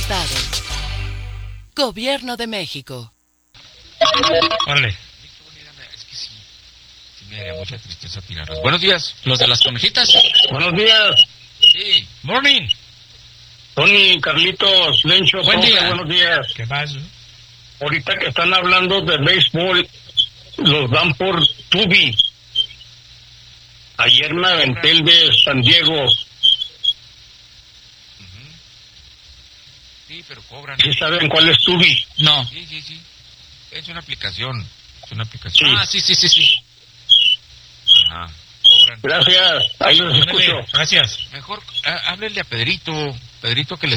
Estado. Gobierno de México. Órale. Es que sí me daría mucha tristeza tirarlas. Buenos días, los de las conejitas. Buenos días, Sí. Morning. Tony, Carlitos, Lencho, Buen Tope, día. buenos días. ¿Qué pasa? Ahorita que están hablando de béisbol, los dan por Tubi. Ayer me aventé el de San Diego. Sí, pero cobran. ¿Sí saben cuál es Tubi? No. Sí. Es una aplicación. Sí. Ah, sí. Ajá. Cobran. Gracias, ahí los Ándale, escucho. gracias. Mejor háblenle a Pedrito que le